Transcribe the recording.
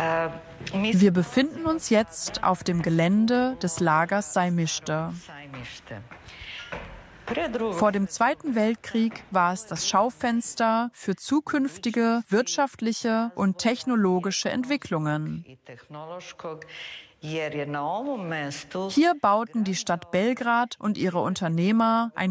Wir befinden uns jetzt auf dem Gelände des Lagers Sajmište. Vor dem Zweiten Weltkrieg war es das Schaufenster für zukünftige wirtschaftliche und technologische Entwicklungen. Hier bauten die Stadt Belgrad und ihre Unternehmer ein